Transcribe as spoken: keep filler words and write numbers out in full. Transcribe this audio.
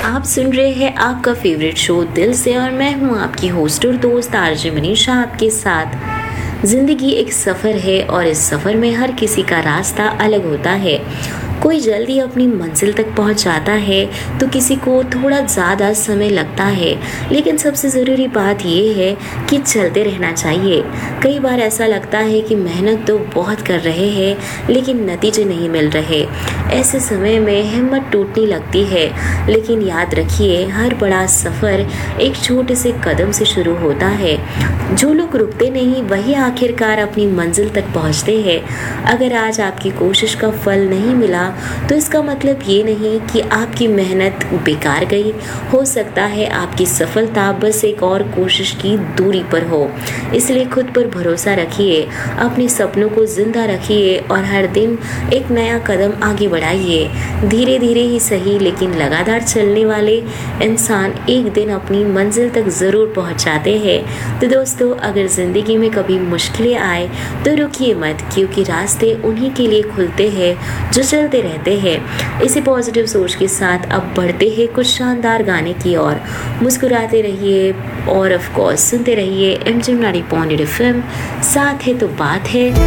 आप सुन रहे हैं आपका फेवरेट शो दिल से और मैं हूं आपकी होस्ट और दोस्त आरजे मनीषा आपके साथ। जिंदगी एक सफ़र है और इस सफ़र में हर किसी का रास्ता अलग होता है। कोई जल्दी अपनी मंजिल तक पहुंच जाता है तो किसी को थोड़ा ज़्यादा समय लगता है, लेकिन सबसे ज़रूरी बात यह है कि चलते रहना चाहिए। कई बार ऐसा लगता है कि मेहनत तो बहुत कर रहे हैं लेकिन नतीजे नहीं मिल रहे। ऐसे समय में हिम्मत टूटने लगती है, लेकिन याद रखिए हर बड़ा सफ़र एक छोटे से कदम से शुरू होता है। जो लोग रुकते नहीं वही आखिरकार अपनी मंजिल तक पहुंचते हैं। अगर आज आपकी कोशिश का फल नहीं मिला तो इसका मतलब ये नहीं कि आपकी मेहनत बेकार गई। हो सकता है आपकी सफलता बस एक और कोशिश की दूरी पर हो। इसलिए खुद पर भरोसा रखिए, अपने सपनों को जिंदा रखिए और हर दिन एक नया कदम आगे बढ़ाइए। धीरे धीरे ही सही, लेकिन लगातार चलने वाले इंसान एक दिन अपनी मंजिल तक ज़रूर पहुंच जाते हैं। तो दोस्तों, अगर ज़िंदगी में कभी मुश्किलें आए तो रुकिए मत, क्योंकि रास्ते उन्हीं के लिए खुलते हैं जो चलते रहते हैं। इसी पॉजिटिव सोच के साथ अब बढ़ते हैं कुछ शानदार गाने की ओर। मुस्कुराते रहिए और ऑफ कोर्स सुनते रहिए M G ninety point eight F M. साथ है तो बात है।